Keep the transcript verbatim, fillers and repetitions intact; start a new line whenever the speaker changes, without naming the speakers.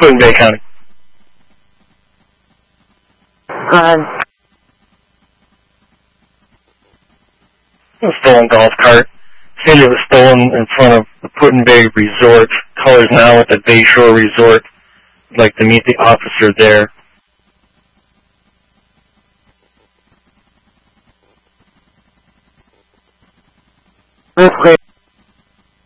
Put-in-Bay County.
Uh,
A stolen golf cart. Said it was stolen in front of the Put-in-Bay Resort. Colors now at the Bayshore Resort. I'd like to meet the officer there.
okay.